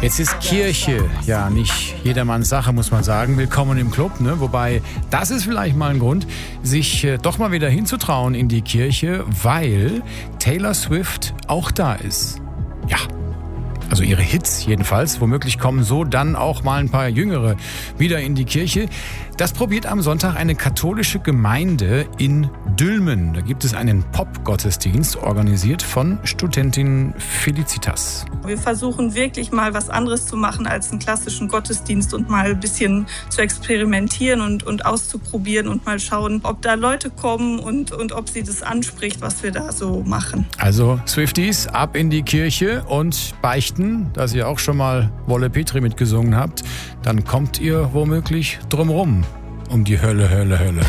Jetzt ist Kirche ja nicht jedermanns Sache, muss man sagen. Willkommen im Club, ne? Wobei, das ist vielleicht mal ein Grund, sich doch mal wieder hinzutrauen in die Kirche, weil Taylor Swift auch da ist. Ja, also ihre Hits jedenfalls. Womöglich kommen so dann auch mal ein paar Jüngere wieder in die Kirche. Das probiert am Sonntag eine katholische Gemeinde in Dülmen. Da gibt es einen Pop-Gottesdienst, organisiert von Studentin Felicitas. Wir versuchen wirklich mal was anderes zu machen als einen klassischen Gottesdienst und mal ein bisschen zu experimentieren und auszuprobieren und mal schauen, ob da Leute kommen und ob sie das anspricht, was wir da so machen. Also Swifties, ab in die Kirche und beichten, dass ihr auch schon mal Wolle Petri mitgesungen habt. Dann kommt ihr womöglich drumrum um die Hölle.